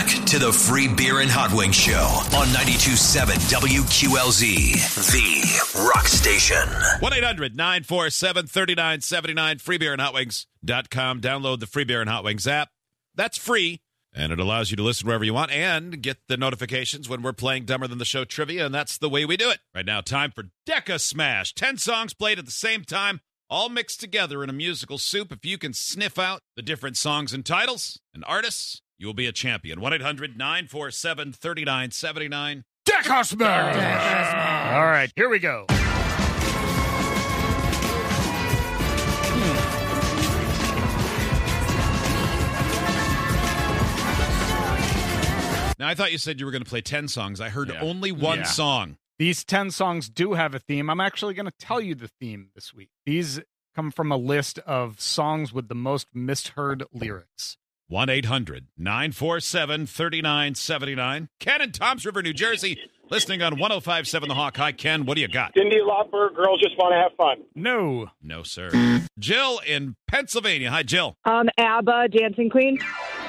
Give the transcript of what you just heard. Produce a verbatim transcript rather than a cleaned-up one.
back to the Free Beer and Hot Wings Show on ninety-two point seven W Q L Z, the rock station. one eight hundred nine four seven three nine seven nine, free beer and hot wings dot com. Download the Free Beer and Hot Wings app. That's free, and it allows you to listen wherever you want and get the notifications when we're playing Dumber Than the Show trivia, and that's the way we do it. Right now, time for Deca Smash. Ten songs played at the same time, all mixed together in a musical soup. If you can sniff out the different songs and titles and artists, you will be a champion. one eight hundred nine four seven three nine seven nine. Deca Smash! All right, here we go. Now, I thought you said you were going to play ten songs. I heard Yeah. only one Yeah. song. These ten songs do have a theme. I'm actually going to tell you the theme this week. These come from a list of songs with the most misheard lyrics. one eight hundred nine four seven three nine seven nine. Ken in Toms River, New Jersey, listening on one oh five point seven The Hawk. Hi, Ken. What do you got? Cyndi Lauper, Girls Just Want to Have Fun. No. No, sir. Jill in Pennsylvania. Hi, Jill. Um, ABBA, Dancing Queen.